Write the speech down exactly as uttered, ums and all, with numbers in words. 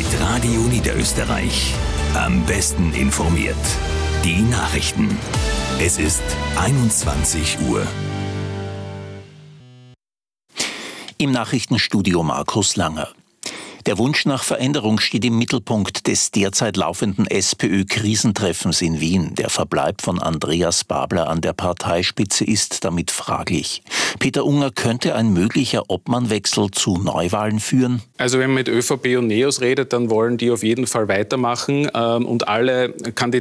mit Radio Niederösterreich. Am besten informiert. Die Nachrichten. Es ist einundzwanzig Uhr. Im Nachrichtenstudio Markus Langer. Der Wunsch nach Veränderung steht im Mittelpunkt des derzeit laufenden SPÖ-Krisentreffens in Wien. Der Verbleib von Andreas Babler an der Parteispitze ist damit fraglich. Peter Unger, könnte ein möglicher Obmannwechsel zu Neuwahlen führen? Also wenn man mit ÖVP und NEOS redet, dann wollen die auf jeden Fall weitermachen. Und alle Kandidaten